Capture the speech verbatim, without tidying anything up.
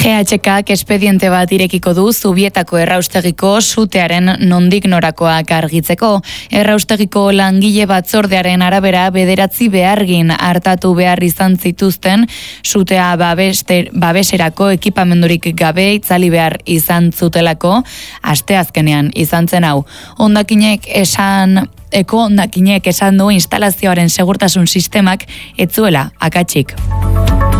G H K espediente bat irekiko du Zubietako erraustegiko sutearen nondik norakoak argitzeko. Erraustegiko langile batzordearen arabera bederatzi behargin hartatu behar izan zituzten sutea babeste, babeserako ekipamendurik gabe itzali behar izan zutelako, asteazkenean izan zen hau. Hondakinek esan Eko hondakinek esan du instalazioaren segurtasun sistemak ez zuela akatsik.